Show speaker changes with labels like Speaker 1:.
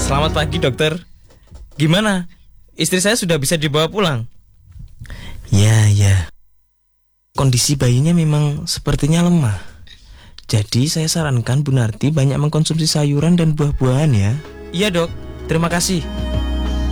Speaker 1: Selamat pagi dokter. Gimana? Istri saya sudah bisa dibawa pulang?
Speaker 2: Ya. Kondisi bayinya memang sepertinya lemah. Jadi saya sarankan Bu Narti banyak mengkonsumsi sayuran dan buah-buahan ya.
Speaker 1: Iya dok, terima kasih.